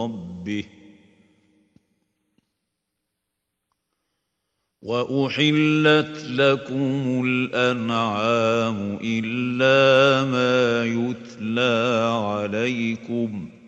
ربه وأحلت لكم الأنعام إلا ما يتلى عليكم